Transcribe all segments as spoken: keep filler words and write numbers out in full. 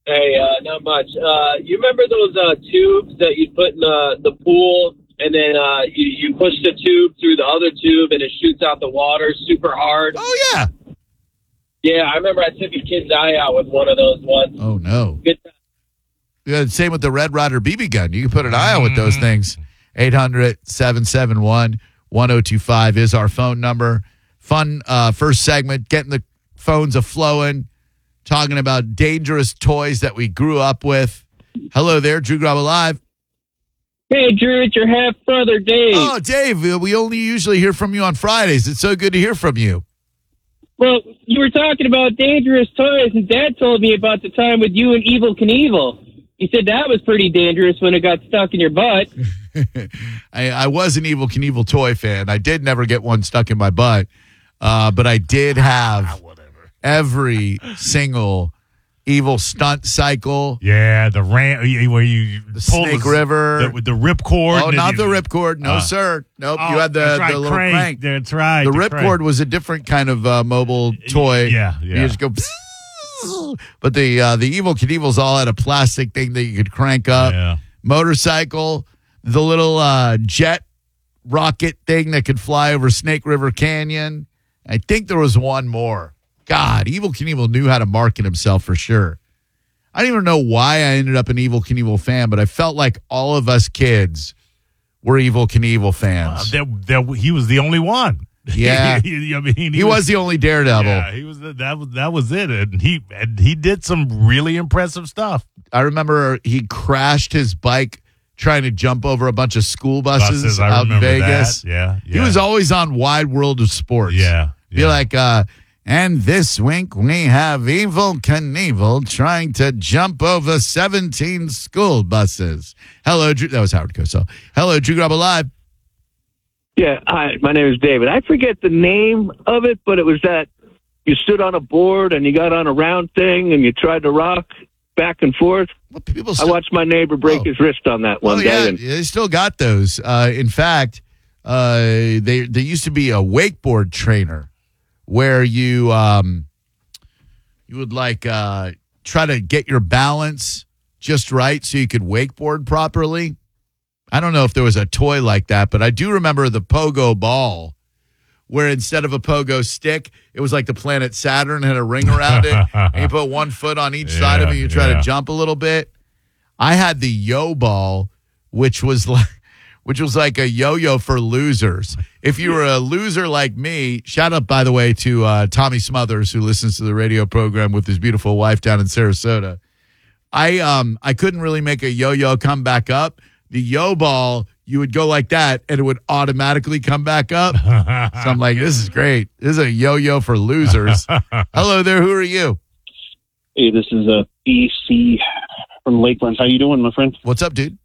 Hey, uh, not much. Uh, you remember those uh, tubes that you put in the, the pool, and then uh, you, you push the tube through the other tube, and it shoots out the water super hard? Oh, yeah. Yeah, I remember I took a kid's eye out with one of those once. Oh, no. Good. Yeah, same with the Red Ryder B B gun. You can put an eye out with those things. eight hundred, seven seven one, one oh two five is our phone number. Fun uh, first segment, getting the phones a-flowing, talking about dangerous toys that we grew up with. Hello there, Drew Graba Live. Hey, Drew, it's your half-brother, Dave. Oh, Dave, we only usually hear from you on Fridays. It's so good to hear from you. Well, you were talking about dangerous toys, and Dad told me about the time with you and Evel Knievel. He said that was pretty dangerous when it got stuck in your butt. I, I was an Evel Knievel toy fan. I did never get one stuck in my butt, uh, but I did have every single Evel stunt cycle. Yeah, the ram where you The pull Snake the, River. the, with the ripcord. Oh, not the ripcord. No, Uh, sir. Nope. Oh, you had the, that's right, the little crank. crank. That's right. The the ripcord crank. was a different kind of uh, mobile toy. Yeah, yeah. You just go. But the uh, the Evel Knievels all had a plastic thing that you could crank up. Yeah. Motorcycle, the little uh, jet rocket thing that could fly over Snake River Canyon. I think there was one more. God, Evel Knievel knew how to market himself for sure. I don't even know why I ended up an Evel Knievel fan, but I felt like all of us kids were Evel Knievel Uh, fans. there, there, he was the only one. Yeah. I mean, he, he was the only Daredevil. Yeah, he was. The, that was that was it, and he and he did some really impressive stuff. I remember he crashed his bike trying to jump over a bunch of school buses, Buses, I out in remember Vegas. that. Yeah, yeah. He was always on Wide World of Sports. Yeah, Be yeah. like, uh, and this week we have Evel Knievel trying to jump over seventeen school buses. Hello, Drew. That was Howard Cosell. Hello, Drew Graba Live. Yeah, hi, my name is David. I forget the name of it, but it was that you stood on a board and you got on a round thing and you tried to rock back and forth. Well, people I still, watched my neighbor break Oh. his wrist on that one oh, day. yeah, And they still got those. Uh, in fact, uh, they there used to be a wakeboard trainer where you um, you would like uh, try to get your balance just right so you could wakeboard properly. I don't know if there was a toy like that, but I do remember the pogo ball, where instead of a pogo stick, it was like the planet Saturn had a ring around it, and you put one foot on each side of it, and you try Yeah, to yeah. jump a little bit. I had the yo ball, which was like, which was like a yo-yo for losers. If you were a loser like me, shout out, by the way, to uh, Tommy Smothers, who listens to the radio program with his beautiful wife down in Sarasota. I um I couldn't really make a yo-yo come back up. The yo ball, you would go like that, and it would automatically come back up. So I'm like, this is great. This is a yo-yo for losers. Hello there. Who are you? Hey, this is a B C from Lakeland. How you doing, my friend? What's up, dude?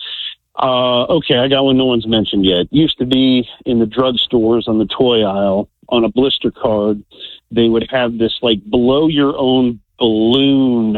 Uh, okay, I got one no one's mentioned yet. Used to be in the drugstores on the toy aisle on a blister card. They would have this like blow your own balloon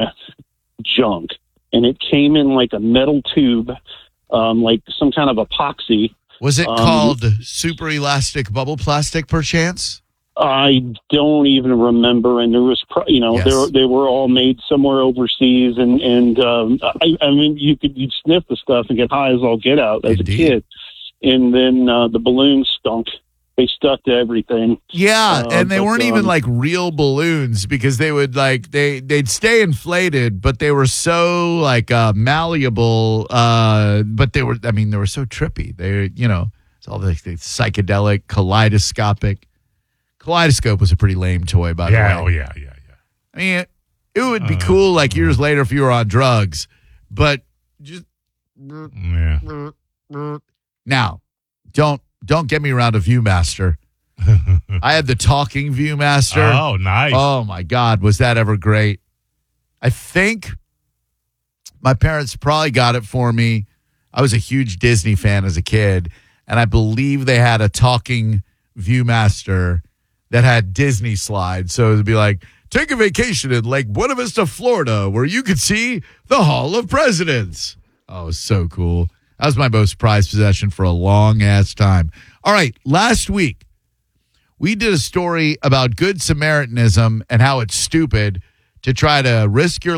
junk, and it came in like a metal tube, um, like some kind of epoxy. Was it Um, called super elastic bubble plastic, perchance? I don't even remember, and there was, pro- you know, Yes. they were, they were all made somewhere overseas, and and um, I, I mean, you could you'd sniff the stuff and get high as all get out as Indeed. a kid, and then uh, the balloons stunk. They stuck to everything. Yeah, Uh, and they but, weren't even um, like real balloons because they would like they they'd stay inflated, but they were so like uh, malleable. Uh, but they were, I mean, they were so trippy. They, you know, it's all the, the psychedelic, kaleidoscopic. Kaleidoscope was a pretty lame toy, by Yeah, the oh way. yeah, yeah, yeah. I mean, it, it would be Uh, cool like years later if you were on drugs, but just Yeah. now, don't don't get me around a ViewMaster. I had the talking ViewMaster. Oh, nice. Oh my God, was that ever great? I think my parents probably got it for me. I was a huge Disney fan as a kid, and I believe they had a talking ViewMaster that had Disney slides. So it would be like, take a vacation in Lake Buena Vista, Florida, where you could see the Hall of Presidents. Oh, it was so cool. That was my most prized possession for a long ass time. All right, last week, we did a story about Good Samaritanism and how it's stupid to try to risk your